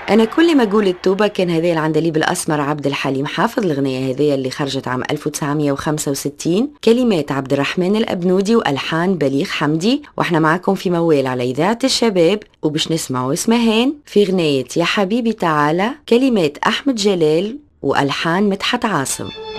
أنا كل ما أقول التوبة كان هذا العندليب الأسمر عبد الحليم حافظ. الأغنية هذه اللي خرجت عام 1965، كلمات عبد الرحمن الأبنودي وألحان بليغ حمدي. وإحنا معكم في موال على إذاعة الشباب، وبش نسمعوا اسمهان في غناية يا حبيبي تعالى، كلمات أحمد جلال وألحان مدحت عاصم.